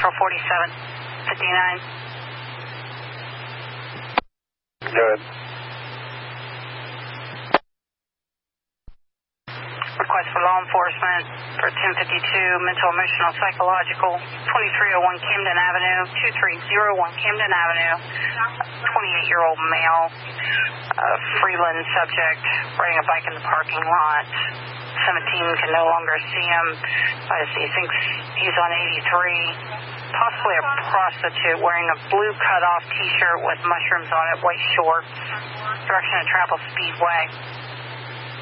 Control 47, 59. Good. Request for law enforcement for 1052, mental, emotional, psychological, 2301 Camden Avenue, 2301 Camden Avenue, 28-year-old male, Freeland subject, riding a bike in the parking lot. 17 can no longer see him. He thinks he's on 83. Possibly a prostitute wearing a blue cutoff T-shirt with mushrooms on it, white shorts. Direction of Travel Speedway.